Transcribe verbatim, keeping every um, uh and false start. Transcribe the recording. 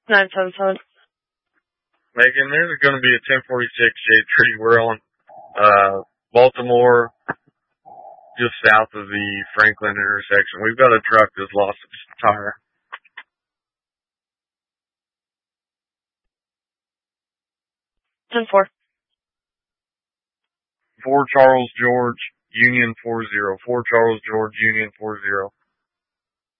nine seven seven. Megan, there's going to be a ten forty-six shade tree. We're on uh, Baltimore, just south of the Franklin intersection. We've got a truck that's lost its tire. ten four. four Charles George, Union four zero. four Charles George, Union four zero.